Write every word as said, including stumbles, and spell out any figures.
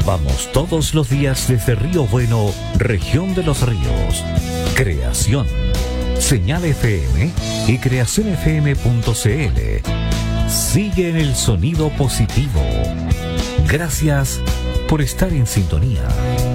Vamos todos los días desde Río Bueno, región de Los Ríos. Creación. Señal F M y creación f m punto c l. Sigue en el sonido positivo. Gracias por estar en sintonía.